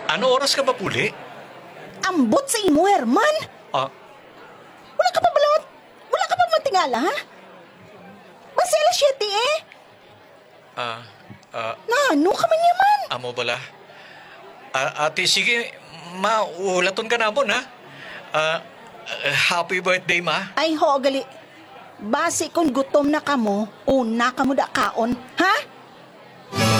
Ano oras ka mapuli? Ambot sa imo, Herman. Ah, Wala ka pa balot. Wala ka pa matingala, ha? Basi alas 7 eh. ah, ah, Nano ka man yaman. amo bala. Ate, sige, ma, ulaton ka na mo, ha? Happy birthday, ma. Ay ho, gali. Basi kung gutom na kamo, una kamo da kaon, ha?